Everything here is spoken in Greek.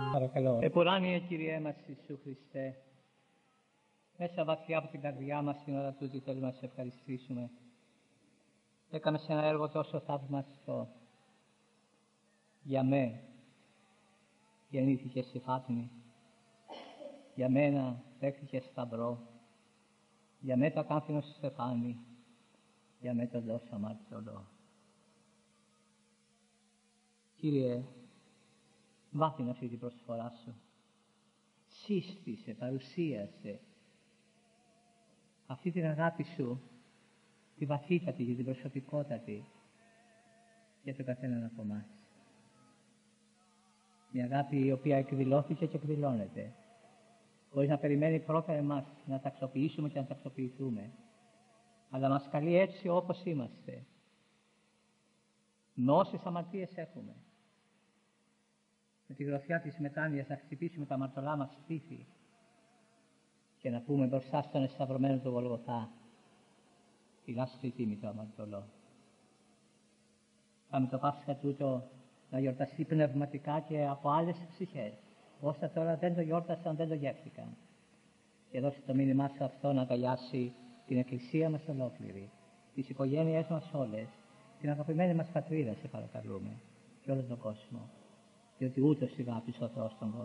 Παρακαλώ. Επουράνιε Κύριέ μας Ιησού Χριστέ, μέσα βαθιά από την καρδιά μας την ώρα τούτη θέλουμε να σε ευχαριστήσουμε. Έκαμες ένα έργο τόσο θαυμαστό. Για με γεννήθηκες στη Φάτνη, για μένα δέχτηκες σταυρό, για με το ακάνθινο στεφάνι, για με το δόσα αμαρτωλό. Κύριε, βάθυνε αυτή την προσφορά σου. Σύστησε, παρουσίασε αυτή την αγάπη σου, τη βαθύτατη και την προσωπικότατη, για τον καθέναν από εμάς. Μια αγάπη η οποία εκδηλώθηκε και εκδηλώνεται, χωρίς να περιμένει πρώτα εμάς να ταξοποιήσουμε και να ταξοποιηθούμε, αλλά μας καλεί έτσι όπως είμαστε, με όσες αμαρτίες έχουμε, με τη γροθιά της μετάνοιας να χτυπήσουμε τα αμαρτωλά μας στήθη και να πούμε μπροστά στον εσταυρωμένο του Γολγοθά, τη λάσπη τίμη το αμαρτωλό. Πάμε το Πάσχα τούτο να γιορταστεί πνευματικά και από άλλες ψυχές. Όσα τώρα δεν το γιόρτασαν, δεν το γεύτηκαν. Και δώσε το μήνυμά σου αυτό να αγκαλιάσει την Εκκλησία μας ολόκληρη, τις οικογένειές μας όλες, την αγαπημένη μας πατρίδα, σε παρακαλούμε, και όλο τον κόσμο. Διότι ούτως αγάπησε ο Θεός τον κόσμο.